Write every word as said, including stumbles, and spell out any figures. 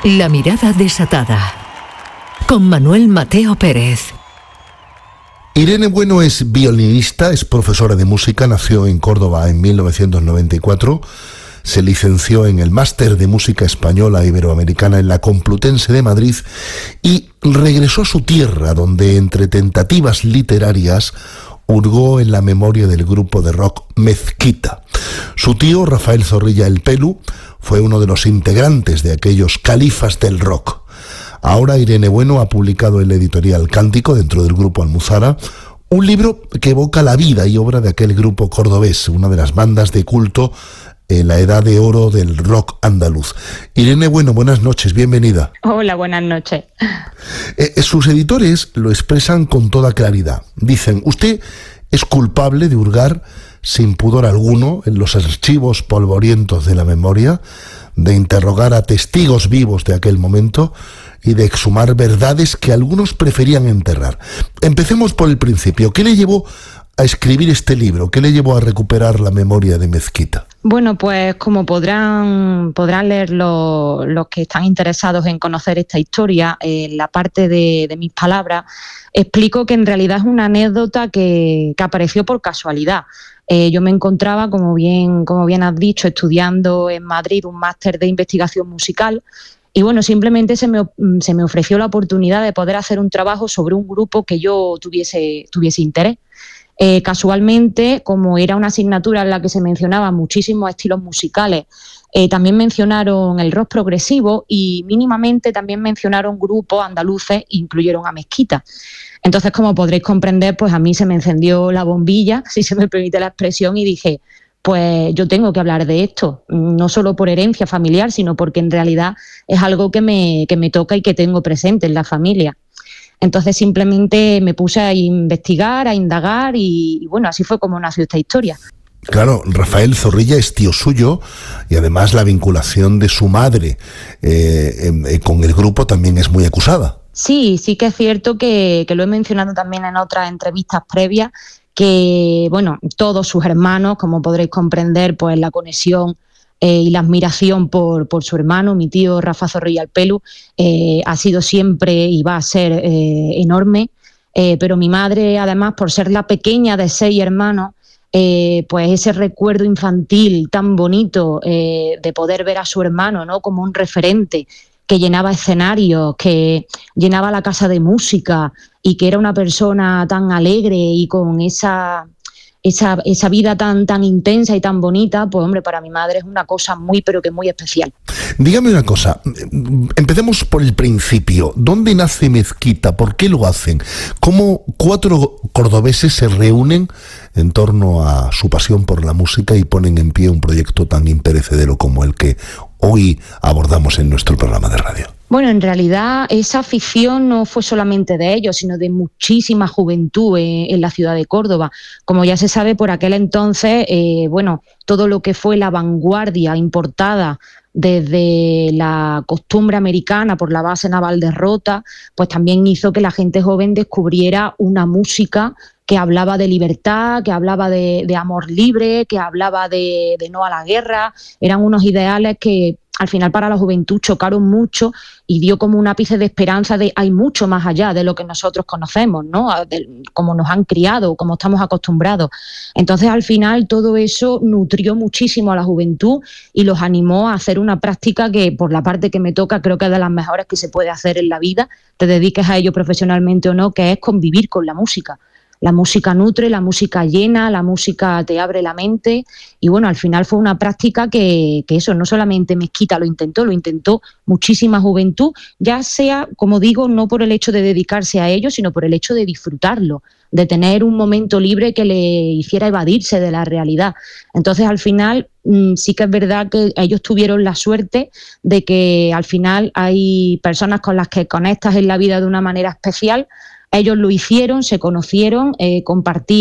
La mirada desatada, con Manuel Mateo Pérez. Irene Bueno es violinista, es profesora de música, nació en Córdoba en mil novecientos noventa y cuatro, se licenció en el Máster de Música Española Iberoamericana en la Complutense de Madrid y regresó a su tierra, donde entre tentativas literarias hurgó en la memoria del grupo de rock Mezquita. Su tío, Rafael Zorrilla el Pelu, fue uno de los integrantes de aquellos califas del rock. Ahora Irene Bueno ha publicado en la editorial Cántico, dentro del grupo Almuzara, un libro que evoca la vida y obra de aquel grupo cordobés, una de las bandas de culto en la edad de oro del rock andaluz. Irene Bueno, buenas noches, bienvenida. Hola, buenas noches. Eh, sus editores lo expresan con toda claridad. Dicen, usted es culpable de hurgar sin pudor alguno en los archivos polvorientos de la memoria, de interrogar a testigos vivos de aquel momento y de exhumar verdades que algunos preferían enterrar. Empecemos por el principio. ¿Qué le llevó a escribir este libro? ¿Qué le llevó a recuperar la memoria de Mezquita? Bueno, pues como podrán, podrán leer los, los que están interesados en conocer esta historia, en la parte de, de mis palabras, explico que en realidad es una anécdota que, que apareció por casualidad. Eh, yo me encontraba, como bien, como bien has dicho, estudiando en Madrid un máster de investigación musical. Y bueno, simplemente se me, se me ofreció la oportunidad de poder hacer un trabajo sobre un grupo que yo tuviese, tuviese interés. Eh, casualmente, como era una asignatura en la que se mencionaban muchísimos estilos musicales, eh, también mencionaron el rock progresivo y mínimamente también mencionaron grupos andaluces e incluyeron a Mezquita. Entonces, como podréis comprender, pues a mí se me encendió la bombilla, si se me permite la expresión, y dije, pues yo tengo que hablar de esto, no solo por herencia familiar, sino porque en realidad es algo que me, que me toca y que tengo presente en la familia. Entonces simplemente me puse a investigar, a indagar y, y bueno, así fue como nació esta historia. Claro, Rafael Zorrilla es tío suyo y además la vinculación de su madre eh, eh, con el grupo también es muy acusada. Sí, sí que es cierto que, que lo he mencionado también en otras entrevistas previas, que bueno, todos sus hermanos, como podréis comprender, pues la conexión eh, y la admiración por, por su hermano, mi tío Rafa Zorrilla el Pelu, eh, ha sido siempre y va a ser eh, enorme, eh, pero mi madre, además, por ser la pequeña de seis hermanos, eh, pues ese recuerdo infantil tan bonito eh, de poder ver a su hermano, ¿no?, como un referente, que llenaba escenarios, que llenaba la casa de música y que era una persona tan alegre y con esa, esa, esa vida tan, tan intensa y tan bonita, pues hombre, para mi madre es una cosa muy, pero que muy especial. Dígame una cosa, empecemos por el principio. ¿Dónde nace Mezquita? ¿Por qué lo hacen? ¿Cómo cuatro cordobeses se reúnen en torno a su pasión por la música y ponen en pie un proyecto tan imperecedero como el que hoy abordamos en nuestro programa de radio? Bueno, en realidad esa afición no fue solamente de ellos, sino de muchísima juventud en, en la ciudad de Córdoba. Como ya se sabe, por aquel entonces, eh, bueno, todo lo que fue la vanguardia importada desde la costumbre americana por la base naval de Rota, pues también hizo que la gente joven descubriera una música que hablaba de libertad, que hablaba de, de amor libre, que hablaba de, de no a la guerra. Eran unos ideales que al final para la juventud chocaron mucho y dio como un ápice de esperanza de hay mucho más allá de lo que nosotros conocemos, ¿no?, de cómo nos han criado, cómo estamos acostumbrados. Entonces al final todo eso nutrió muchísimo a la juventud y los animó a hacer una práctica que por la parte que me toca creo que es de las mejores que se puede hacer en la vida, te dediques a ello profesionalmente o no, que es convivir con la música. La música nutre, la música llena, la música te abre la mente y bueno, al final fue una práctica que, que eso, no solamente Mezquita lo intentó, lo intentó muchísima juventud, ya sea, como digo, no por el hecho de dedicarse a ello, sino por el hecho de disfrutarlo, de tener un momento libre que le hiciera evadirse de la realidad. Entonces, al final, sí que es verdad que ellos tuvieron la suerte de que al final hay personas con las que conectas en la vida de una manera especial. Ellos lo hicieron, se conocieron, eh, compartían